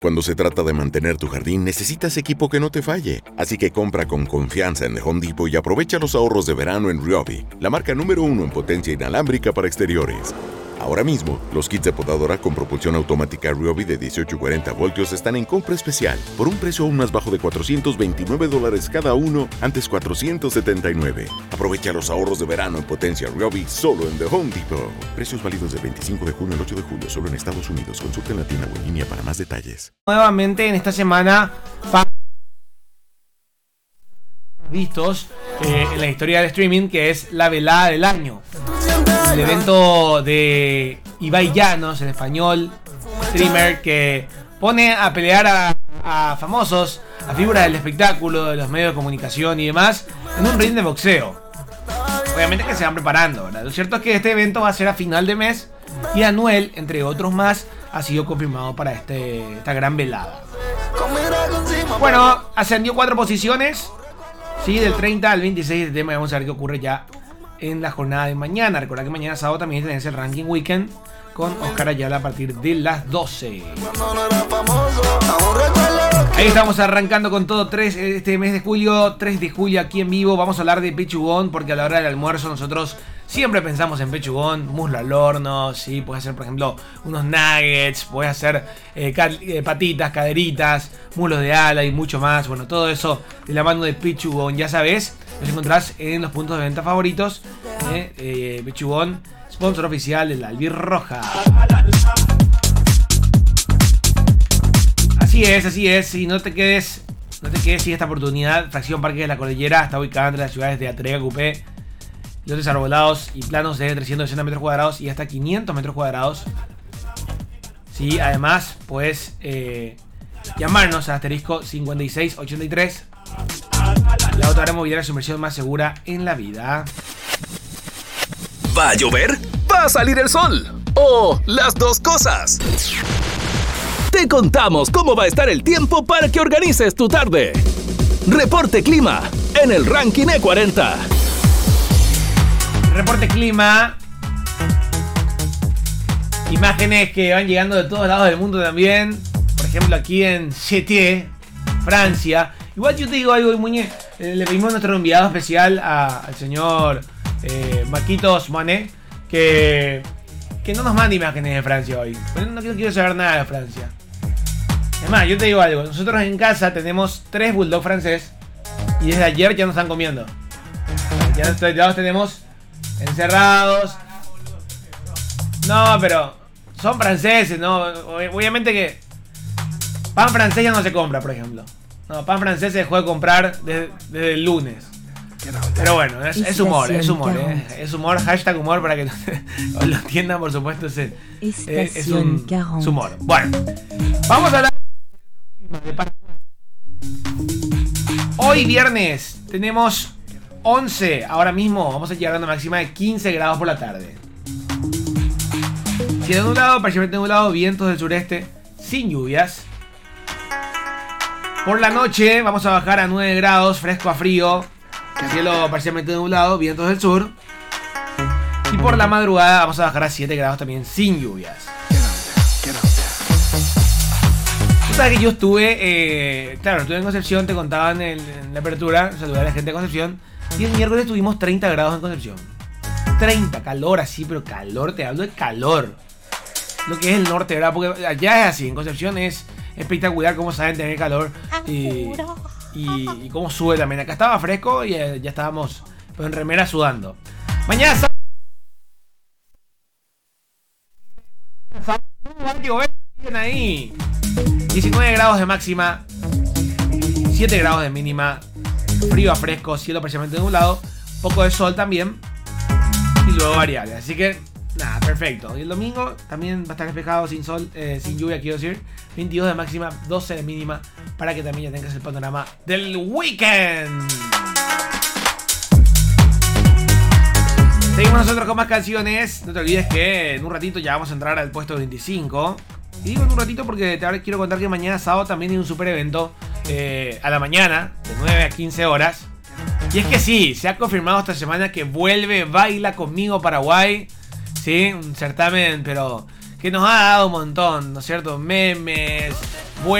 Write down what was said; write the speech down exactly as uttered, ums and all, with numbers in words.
Cuando se trata de mantener tu jardín, necesitas equipo que no te falle. Así que compra con confianza en The Home Depot y aprovecha los ahorros de verano en Ryobi, la marca número uno en potencia inalámbrica para exteriores. Ahora mismo, los kits de podadora con propulsión automática Ryobi de dieciocho y cuarenta voltios están en compra especial por un precio aún más bajo de cuatrocientos veintinueve dólares cada uno, antes cuatrocientos setenta y nueve. Aprovecha los ahorros de verano en potencia Ryobi solo en The Home Depot. Precios válidos del veinticinco de junio al ocho de julio, solo en Estados Unidos. Consulta en la tienda o en línea para más detalles. Nuevamente en esta semana vistos eh, en la historia del streaming, que es la velada del año. El evento de Ibai Llanos, en español, streamer que pone a pelear a, a famosos, a figuras del espectáculo, de los medios de comunicación y demás, en un ring de boxeo. Obviamente que se van preparando, ¿verdad? Lo cierto es que este evento va a ser a final de mes y Anuel, entre otros más, ha sido confirmado para este, esta gran velada. Bueno, ascendió cuatro posiciones, sí, del treinta al veintiséis de tema. Vamos a ver qué ocurre ya en la jornada de mañana. Recuerda que mañana sábado también tenés el Ranking Weekend con Oscar Ayala a partir de las doce. Ahí estamos arrancando con todo tres, este mes de julio, tres de julio aquí en vivo. Vamos a hablar de pechugón, porque a la hora del almuerzo nosotros siempre pensamos en pechugón, muslo al horno, ¿sí? Puedes hacer, por ejemplo, unos nuggets, puedes hacer eh, ca eh, patitas, caderitas, muslos de ala y mucho más. Bueno, todo eso de la mano de pechugón, ya sabes, los encontrás en los puntos de venta favoritos. Eh, eh, Pechugón, sponsor oficial de la Albirroja. Así es, así es. Y no te quedes, no te quedes sin esta oportunidad. Fracción Parque de la Cordillera está ubicada entre las ciudades de Atrega, Cupé, lotes arbolados y planos de trescientos sesenta metros cuadrados y hasta quinientos metros cuadrados. Sí, además puedes eh, llamarnos a asterisco cincuenta y seis ochenta y tres. La otra mobiliaria, su inversión más segura en la vida. ¿Va a llover? ¿Va a salir el sol? ¿O las dos cosas? Te contamos cómo va a estar el tiempo para que organices tu tarde. Reporte Clima en el Ranking E cuarenta. Reporte Clima. Imágenes que van llegando de todos lados del mundo también. Por ejemplo, aquí en Sétier, Francia. Igual yo te digo algo, Muñe. Eh, le pedimos a nuestro enviado especial a, al señor eh, Marquitos Mané que, que no nos mande imágenes de Francia hoy. No, no quiero saber nada de Francia. Es más, yo te digo algo. Nosotros en casa tenemos tres bulldog francés y desde ayer ya nos están comiendo. Ya, ya los tenemos encerrados. No, pero son franceses, ¿no? Obviamente que pan francés ya no se compra, por ejemplo. No, pan francés se dejó de comprar desde, desde el lunes. Pero bueno, es, es humor, es humor, ¿eh? Es humor, hashtag humor para que lo entiendan, por supuesto. Es, es, es un es humor. Bueno, vamos a hablar de Paraguay. Hoy viernes tenemos once, ahora mismo vamos a llegar a una máxima de quince grados por la tarde. Cielo nublado, parcialmente nublado, vientos del sureste, sin lluvias. Por la noche vamos a bajar a nueve grados, fresco a frío, cielo parcialmente nublado, vientos del sur. Y por la madrugada vamos a bajar a siete grados también, sin lluvias. Tú sabes que yo estuve, eh, claro, estuve en Concepción, te contaba en, el, en la apertura, saludar a la gente de Concepción. Y el miércoles tuvimos treinta grados en Concepción. treinta, calor así, pero calor, te hablo de calor. Lo que es el norte, ¿verdad? Porque allá es así, en Concepción es espectacular cómo saben tener calor y, y, y cómo sube también. Acá estaba fresco y ya, ya estábamos pues, en remera sudando. Mañana sábado. Bien ahí. diecinueve grados de máxima, siete grados de mínima, frío a fresco, cielo parcialmente nublado, poco de sol también y luego variable. Así que nada, perfecto. Y el domingo también va a estar despejado, sin sol, eh, sin lluvia, quiero decir. veintidós de máxima, doce de mínima, para que también ya tengas el panorama del weekend. Seguimos nosotros con más canciones. No te olvides que en un ratito ya vamos a entrar al puesto veinticinco. Y digo en un ratito porque te quiero contar que mañana sábado también hay un super evento eh, a la mañana, de nueve a quince horas. Y es que sí, se ha confirmado esta semana que vuelve Baila Conmigo Paraguay. Sí, un certamen, pero que nos ha dado un montón, ¿no es cierto? Memes, buenos.